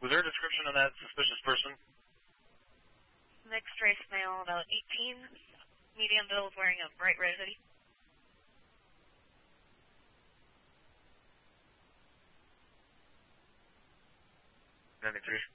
Was there a description of that suspicious person? Mixed race male, about 18, medium build, wearing a bright red hoodie. 93.